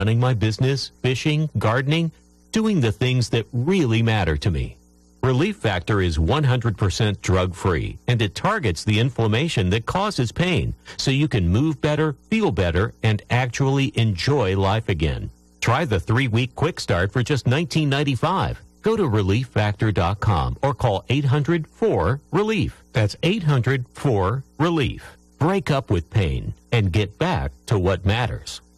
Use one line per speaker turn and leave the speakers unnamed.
running my business, fishing, gardening, doing the things that really matter to me. Relief Factor is 100% drug-free, and it targets the inflammation that causes pain, so you can move better, feel better, and actually enjoy life again. Try the 3-week quick start for just $19.95. Go to ReliefFactor.com or call 800-4-RELIEF. That's 800-4-RELIEF. Break up with pain and get back to what matters.